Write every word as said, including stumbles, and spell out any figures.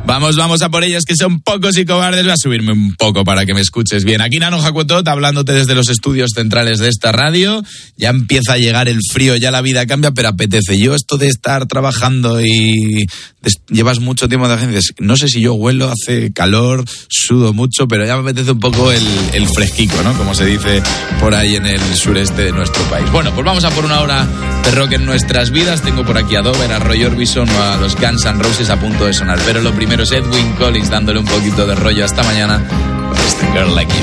Vamos, vamos a por ellas, que son pocos y cobardes. Voy a subirme un poco para que me escuches bien. Aquí Nano Jacuetot, hablándote desde los estudios centrales de esta radio. Ya empieza a llegar el frío, ya la vida cambia, pero apetece. Yo esto de estar trabajando y llevas mucho tiempo de agencias, no sé si yo huelo, hace calor, sudo mucho, pero ya me apetece un poco el, el fresquico, ¿no? Como se dice por ahí en el sureste de nuestro país. Bueno, pues vamos a por una hora de rock en nuestras vidas. Tengo por aquí a Dover, a Roy Orbison o a los Guns N' Roses a punto de sonar. Pero lo primero es Edwyn Collins dándole un poquito de rollo hasta mañana con este Girl Like You.